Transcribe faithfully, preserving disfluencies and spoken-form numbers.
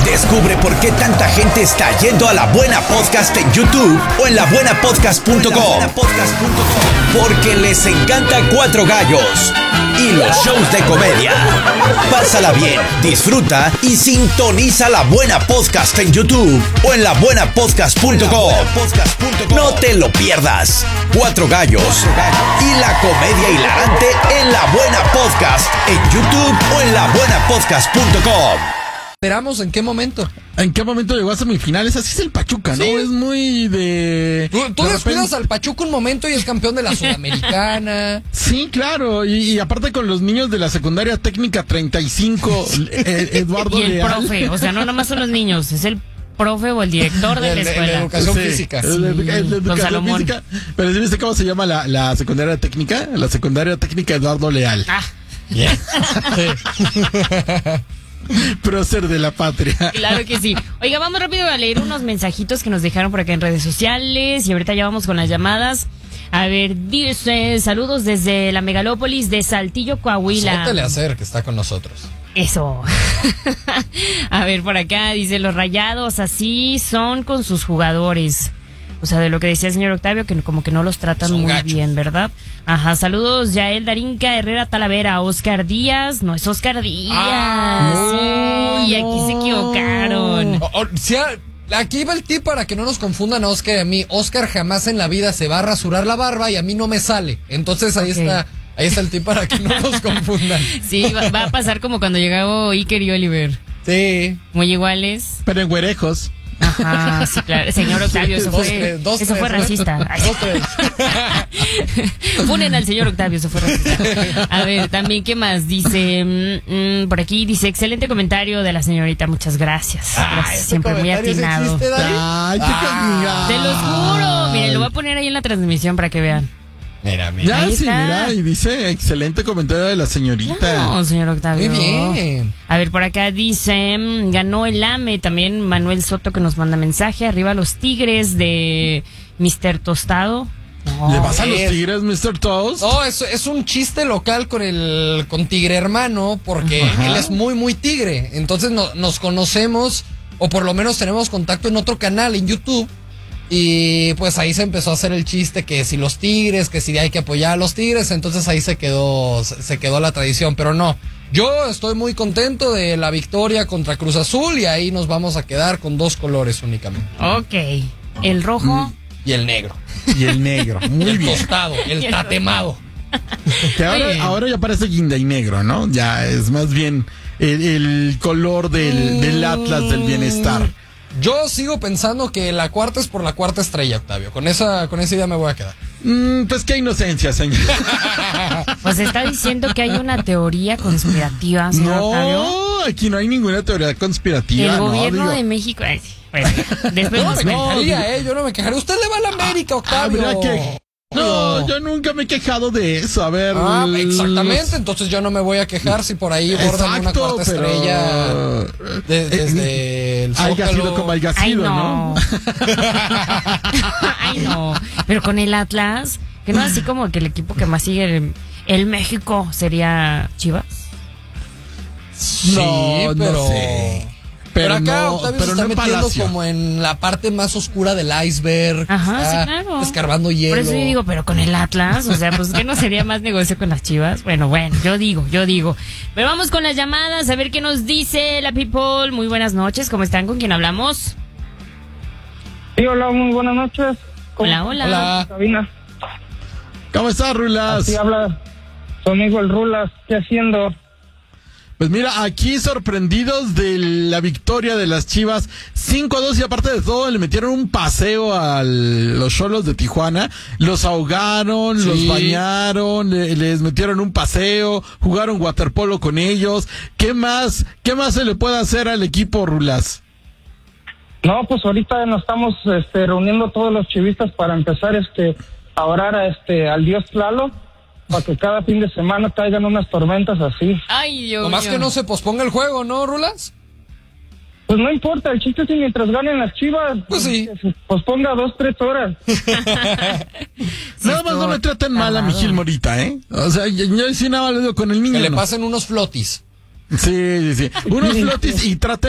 Descubre por qué tanta gente está yendo a La Buena Podcast en YouTube o en la buena podcast punto com. Porque les encanta Cuatro Gallos y los shows de comedia. Pásala bien, disfruta y sintoniza La Buena Podcast en YouTube o en la buena podcast punto com. No te lo pierdas. Cuatro Gallos y la comedia hilarante en La Buena Podcast en YouTube o en la buena podcast punto com. Esperamos, ¿en qué momento? ¿En qué momento llegó a semifinales? Así es el Pachuca, ¿no? Sí. Es muy de... Tú, tú de descuidas repente... al Pachuca un momento y es campeón de la Sudamericana. Sí, claro, y, y aparte con los niños de la secundaria técnica treinta y cinco, eh, Eduardo Y el Leal. profe, o sea, no nomás son los niños, es el profe o el director de la El- el escuela. educación Sí, física. el de- el de Sí, don educación Salomón. física. Pero ¿sí viste cómo se llama la, la secundaria técnica? La secundaria técnica Eduardo Leal. Ah, Prócer de la patria. claro que sí. Oiga, vamos rápido a leer unos mensajitos que nos dejaron por acá en redes sociales y ahorita ya vamos con las llamadas. A ver, dice, saludos desde la megalópolis de Saltillo, Coahuila. Sótele a hacer que está con nosotros. Eso. A ver, por acá dice, los Rayados así son con sus jugadores. O sea, de lo que decía el señor Octavio, que como que no los tratan Son muy gachos. bien, ¿verdad? Ajá, saludos, Yael Darinka, Herrera Talavera, Oscar Díaz. No es Oscar Díaz. Ah, sí, aquí se equivocaron. O- o- si a- aquí va el tip para que no nos confundan a Oscar y a mí. Oscar jamás en la vida se va a rasurar la barba y a mí no me sale. Entonces ahí Ok. está, ahí está el tip para que no nos confundan. Sí, va, va a pasar como cuando llegó Iker y Oliver. Sí. Muy iguales. Pero en güerejos. Ajá, sí, claro. Señor Octavio, eso Dos, fue, tres, dos, eso fue tres, ¿no? racista. Ay. Dos, tres. Funen al señor Octavio, eso fue racista. A ver, también, ¿qué más? Dice, mm, mm, por aquí, dice, excelente comentario de la señorita, muchas gracias. Ah, Gracias, ¿ese siempre muy comentario sí atinado. existe, David? Ay, qué Ah. Te los juro. Miren, lo voy a poner ahí en la transmisión para que vean. Mira, mira. Ya, Ahí sí, está. mira, y dice, excelente comentario de la señorita. No, señor Octavio. Muy bien. A ver, por acá dice, mm, ganó el A M E, también Manuel Soto que nos manda mensaje, arriba los Tigres de mister Tostado. No. ¿Le vas a los es- Tigres, mister Toast? No, es, es un chiste local con el con Tigre Hermano, porque Ajá. él es muy, muy tigre. Entonces no- nos conocemos, o por lo menos tenemos contacto en otro canal, en YouTube. Y pues ahí se empezó a hacer el chiste que si los Tigres, que si hay que apoyar a los Tigres. Entonces ahí se quedó, se se quedó la tradición. Pero no, yo estoy muy contento de la victoria contra Cruz Azul y ahí nos vamos a quedar con dos colores únicamente. Ok, el rojo. Y el negro. Y el negro. Muy el bien. tostado, el tatemado. Que ahora, Muy bien. ahora ya parece guinda y negro, ¿no? Ya es más bien el, el color del, del Atlas del bienestar. Yo sigo pensando que la cuarta es por la cuarta estrella, Octavio. Con esa, con esa idea me voy a quedar. Mm, pues qué inocencia, señor. Pues está diciendo que hay una teoría conspirativa, señor Octavio. No, aquí no hay ninguna teoría conspirativa. El no, gobierno digo, de México. Ay, sí, bueno, después Yo no nos me cuenta. quejaría, ¿eh? Yo no me quejaría. Usted le va a la América, Octavio. Habrá que- No, yo nunca me he quejado de eso. A ver. Ah, exactamente. los- Entonces yo no me voy a quejar si por ahí bordan una Exacto, cuarta pero- estrella de- desde el Haya sido Zócalo. como haya Ay, sido, no. ¿no? Ay, no. Pero con el Atlas, que no así como que el equipo que más sigue el, el México sería Chivas. Sí, No, no pero... sé. Pero, Pero acá no, Octavio pero se está no en metiendo Palacio. como en la parte más oscura del iceberg. Ajá, está sí, claro. Escarbando hielo. Por eso yo digo, pero con el Atlas, o sea, pues que no sería más negocio con las Chivas. Bueno, bueno, yo digo, yo digo. Pero vamos con las llamadas, a ver qué nos dice la people. Muy buenas noches, ¿cómo están? ¿Con quién hablamos? Sí, hola, muy buenas noches. ¿Cómo Hola, hola. Hola. Cabina? ¿Cómo estás, Rulas? Así habla su amigo el Rulas. ¿Qué haciendo? Pues mira, aquí sorprendidos de la victoria de las Chivas, cinco a dos, y aparte de todo le metieron un paseo a los Xolos de Tijuana, los ahogaron, Sí. los bañaron, le- les metieron un paseo, jugaron waterpolo con ellos. ¿Qué más, qué más se le puede hacer al equipo, Rulas? No, pues ahorita nos estamos este, reuniendo todos los chivistas para empezar este, a orar a, este, al Dios Tlaloc, para que cada fin de semana caigan unas tormentas así. Ay, Dios Nomás mío. que no se posponga el juego, ¿no, Rulas? Pues no importa, el chiste es que mientras ganen las Chivas, Pues sí. que se posponga dos, tres horas. Sí, Nada más no me estuvo traten mal a mi tardado. Gil Morita, ¿eh? O sea, yo, yo sí nada más le digo con el niño. Que le no. pasen unos flotis. Sí, sí, sí. Unos flotis y traten